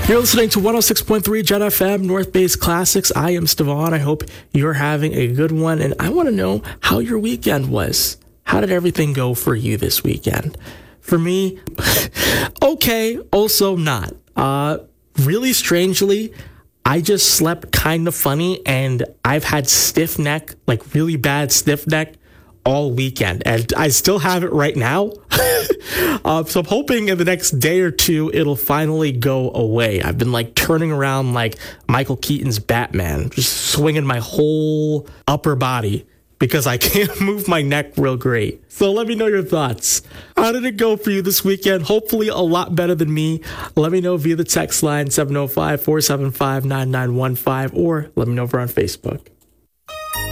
You're listening to 106.3 Jet FM North Base Classics. I am Stavon. I hope you're having a good one, and I want to know how your weekend was. How did everything go for you this weekend? For me, okay, also not. Really strangely, I just slept kind of funny, and I've had stiff neck, like really bad stiff neck, all weekend, and I still have it right now. So I'm hoping in the next day or two it'll finally go away. I've been like turning around like Michael Keaton's Batman, just swinging my whole upper body because I can't move my neck real great. So let me know your thoughts. How did it go for you this weekend? Hopefully a lot better than me. Let me know via the text line 705-475-9915, or let me know over on Facebook.